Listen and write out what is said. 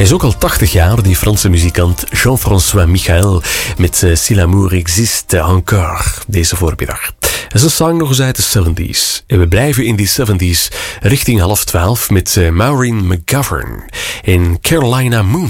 Hij is ook al 80 jaar, die Franse muzikant Jean-François Michael, met Si l'amour existe encore, deze voormiddag. En ze zang nog eens uit de 70s. En we blijven in die 70s richting 11:30 met Maureen McGovern en Carolina Moon.